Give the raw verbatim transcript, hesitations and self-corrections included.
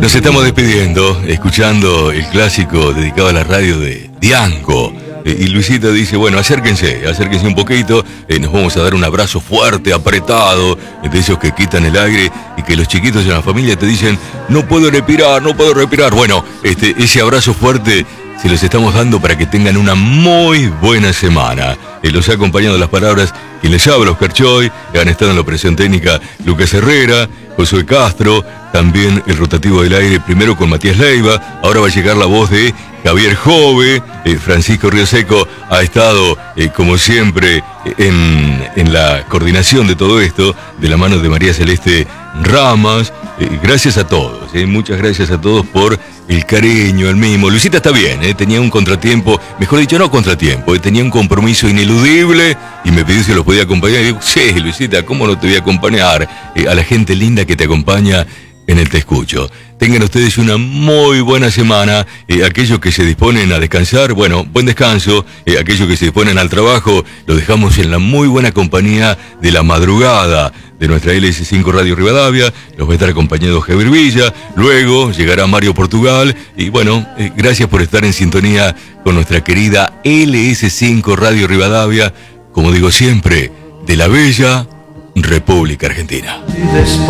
Nos estamos despidiendo, escuchando el clásico dedicado a la radio de Diango. Eh, y Luisita dice, bueno, acérquense, acérquense un poquito, eh, nos vamos a dar un abrazo fuerte, apretado, de esos que quitan el aire y que los chiquitos en la familia te dicen, no puedo respirar, no puedo respirar. Bueno, este, ese abrazo fuerte se los estamos dando para que tengan una muy buena semana. Eh, los ha acompañado las palabras quien les habla, Oscar Choy, han estado en la operación técnica Lucas Herrera, Josué Castro, también el rotativo del aire, primero con Matías Leiva, ahora va a llegar la voz de Javier Jove, eh, Francisco Rioseco ha estado, eh, como siempre, en, en la coordinación de todo esto, de la mano de María Celeste Ramas. Eh, gracias a todos, eh, muchas gracias a todos por el cariño, el mimo. Luisita está bien, eh, tenía un contratiempo, mejor dicho, no contratiempo, eh, tenía un compromiso ineludible y me pidió si lo podía acompañar. Y digo, sí, Luisita, ¿cómo no te voy a acompañar? Eh, a la gente linda que te acompaña en el Te Escucho. Tengan ustedes una muy buena semana. Eh, aquellos que se disponen a descansar, bueno, buen descanso. Eh, aquellos que se disponen al trabajo, lo dejamos en la muy buena compañía de la madrugada de nuestra L S cinco Radio Rivadavia. Los va a estar acompañando Javier Villa. Luego llegará Mario Portugal. Y bueno, eh, gracias por estar en sintonía con nuestra querida L S cinco Radio Rivadavia. Como digo siempre, de la bella República Argentina.